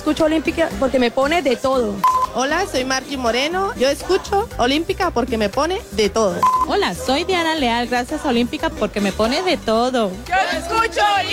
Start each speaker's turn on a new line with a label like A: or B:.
A: escucho Olímpica porque me pone de todo.
B: Hola, soy Margie Moreno. Yo escucho Olímpica porque me pone de todo.
C: Hola, soy Diana Leal. Gracias a Olímpica porque me pone de todo.
D: Yo escucho